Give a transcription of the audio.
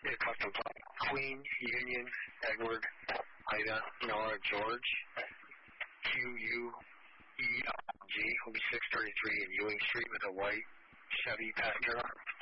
custom plate. Queen, Union, Edward, Ida, Nora, George, QUELG, will be 633 in Ewing Street with a white Chevy passenger.